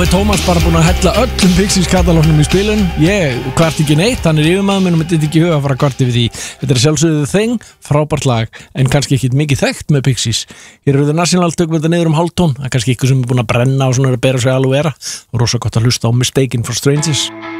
Nú Tómas bara búinn að hella öllum Pixies katalógnum í spilun. Ég kvart ekki neitt, hann yfirmaður minn og myndi ekki huga að fara kvart yfir því. Þetta sjálfsögðu Thing, frábært lag, en kannski ekki mikið þekkt með Pixies. Hér eru The National, tökum þetta niður hálftón. Það kannski ykkur sem búinn að brenna og svona að bera sig alveg vera. Og rosa gott að hlusta á Mistaken for Strangers.